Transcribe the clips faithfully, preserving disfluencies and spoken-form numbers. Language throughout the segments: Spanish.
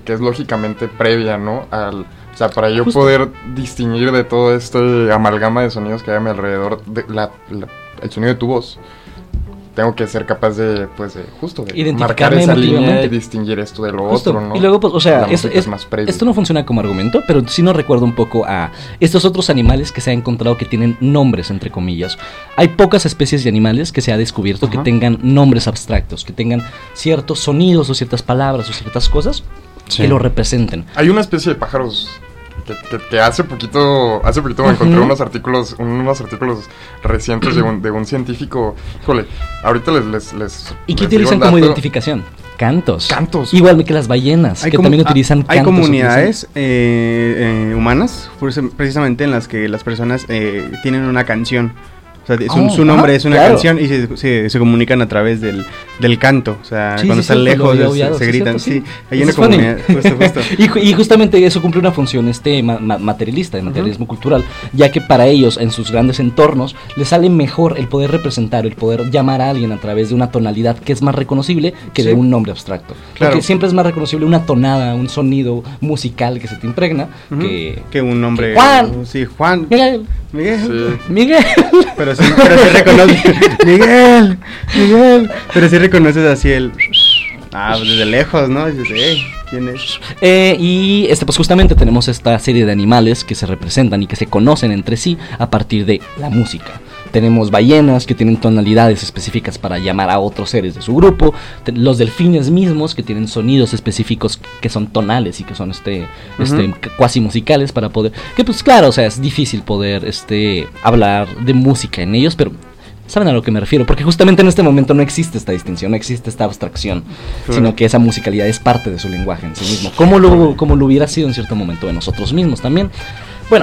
que es lógicamente previa, ¿no? Al, o sea, para yo Justo. poder distinguir de todo este amalgama de sonidos que hay a mi alrededor, de la, la, el sonido de tu voz, tengo que ser capaz de, pues, de, justo, de marcar esa línea y distinguir esto de lo Justo. otro, ¿no? Y luego, pues, o sea, es, es, más previo. Esto no funciona como argumento, pero sí nos recuerda un poco a estos otros animales que se ha encontrado que tienen nombres, entre comillas. Hay pocas especies de animales que se ha descubierto Ajá. que tengan nombres abstractos, que tengan ciertos sonidos o ciertas palabras o ciertas cosas sí. que lo representen. Hay una especie de pájaros que, que, que hace poquito hace poquito me encontré uh-huh. unos artículos unos artículos recientes de un, de un científico. Híjole, ahorita les les, les ¿Y qué les utilizan como identificación? Cantos. Cantos. Igual que las ballenas, hay que com- también utilizan hay cantos. Hay comunidades eh, eh, humanas, precisamente en las que las personas eh, tienen una canción. O sea, su, oh, su nombre ah, es una claro. canción y se, se, se comunican a través del, del canto. O sea, sí, cuando sí, están lejos se, obviado, se, se gritan. Sí, sí. sí. Hay una comunidad. Justo, justo. y, y justamente eso cumple una función este ma- ma- materialista, de materialismo uh-huh. cultural, ya que para ellos, en sus grandes entornos, les sale mejor el poder representar, el poder llamar a alguien a través de una tonalidad que es más reconocible que sí. de un nombre abstracto. Claro. Porque siempre es más reconocible una tonada, un sonido musical que se te impregna uh-huh. que, que un nombre. Que Juan. Sí, Juan. Miguel. Miguel. Sí. Miguel. Pero sí, pero sí reconoces. Miguel. Miguel. Pero sí reconoces así el. Ah, desde lejos, ¿no? Dices, hey, ¿quién es? Eh, y este, pues justamente tenemos esta serie de animales que se representan y que se conocen entre sí a partir de la música. Tenemos ballenas que tienen tonalidades específicas para llamar a otros seres de su grupo. Los delfines mismos que tienen sonidos específicos que son tonales y que son este, uh-huh. este cuasi musicales para poder. Que pues claro, o sea, es difícil poder este hablar de música en ellos, pero ¿saben a lo que me refiero? Porque justamente en este momento no existe esta distinción, no existe esta abstracción, claro. sino que esa musicalidad es parte de su lenguaje en sí mismo, como lo, como lo hubiera sido en cierto momento de nosotros mismos también. Bueno,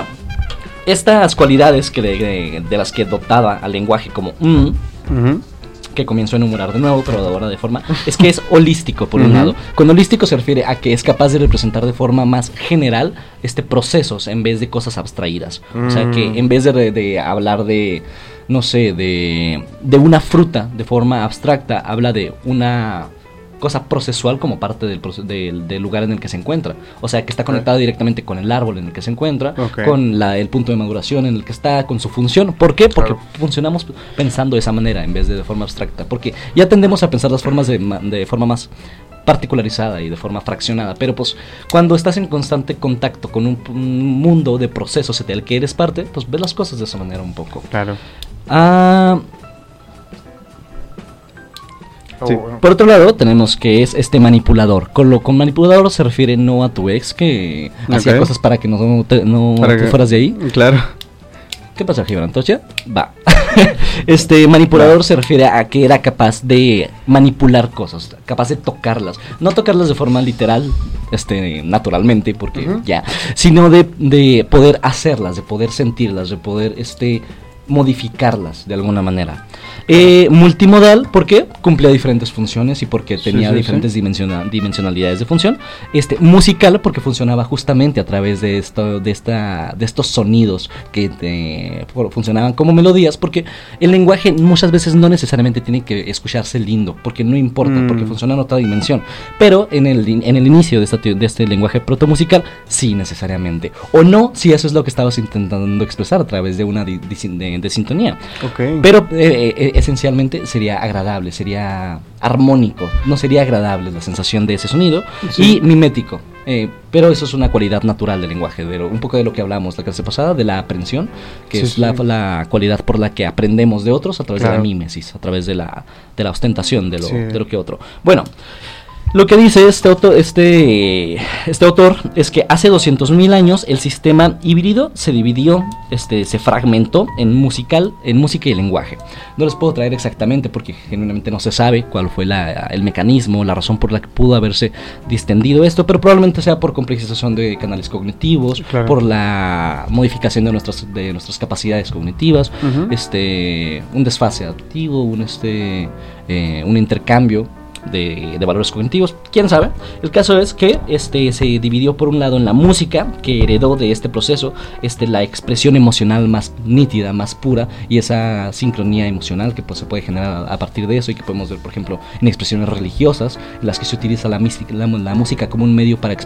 estas cualidades que de, de las que dotaba al lenguaje como mm, uh-huh. que comienzo a enumerar de nuevo, pero ahora de forma, es que es holístico por uh-huh. un lado. Con holístico se refiere a que es capaz de representar de forma más general este procesos en vez de cosas abstraídas. Uh-huh. O sea, que en vez de, de hablar de, no sé, de, de una fruta de forma abstracta, habla de una cosa procesual como parte del, del, del lugar en el que se encuentra. O sea, que está conectada okay. directamente con el árbol en el que se encuentra, okay. con la, el punto de maduración en el que está, con su función. ¿Por qué? Porque claro. funcionamos pensando de esa manera en vez de de forma abstracta. Porque ya tendemos a pensar las formas de, de forma más particularizada y de forma fraccionada, pero pues cuando estás en constante contacto con un, un mundo de procesos del que eres parte, pues ves las cosas de esa manera un poco. Claro. Ah... Sí. Por otro lado tenemos que es este manipulador. Con lo con manipulador se refiere no a tu ex que okay. hacía cosas para que no, te, no para te que, fueras de ahí. Claro. ¿Qué pasa, Gibran? ¿Tocha? Va. Este manipulador va. Se refiere a que era capaz de manipular cosas, capaz de tocarlas, no tocarlas de forma literal, este, naturalmente, porque uh-huh. ya, sino de, de poder hacerlas, de poder sentirlas, de poder este modificarlas de alguna manera. Eh, multimodal, porque cumplía diferentes funciones y porque tenía sí, sí, diferentes sí. Dimensiona- dimensionalidades de función. Este, musical, porque funcionaba justamente a través de esto, de esta, de estos sonidos que eh, funcionaban como melodías, porque el lenguaje muchas veces no necesariamente tiene que escucharse lindo, porque no importa, mm. porque funciona en otra dimensión. Pero en el, en el inicio de, esta, de este lenguaje protomusical, sí necesariamente. O no, si eso es lo que estabas intentando expresar a través de una di- de, de sintonía. Okay. Pero eh, eh, esencialmente sería agradable, sería armónico, no sería agradable la sensación de ese sonido sí. y mimético. Eh, pero eso es una cualidad natural del lenguaje, de lo, un poco de lo que hablamos la clase pasada, de la aprensión, que sí, es sí. La, la cualidad por la que aprendemos de otros a través claro. de la mímesis, a través de la, de la ostentación de lo, sí. de lo que otro. Bueno, lo que dice este, auto, este, este autor es que hace doscientos mil años el sistema híbrido se dividió, este, se fragmentó en musical, en música y lenguaje. No les puedo traer exactamente porque genuinamente no se sabe cuál fue la, el mecanismo, la razón por la que pudo haberse distendido esto, pero probablemente sea por complejización de canales cognitivos, claro. por la modificación de nuestras, de nuestras capacidades cognitivas, uh-huh. este, un desfase adaptativo, un, este, eh, un intercambio De, de valores cognitivos, quién sabe. El caso es que este se dividió por un lado en la música, que heredó de este proceso este la expresión emocional más nítida, más pura, y esa sincronía emocional que pues se puede generar a, a partir de eso, y que podemos ver por ejemplo en expresiones religiosas en las que se utiliza la, mística, la, la música como un medio para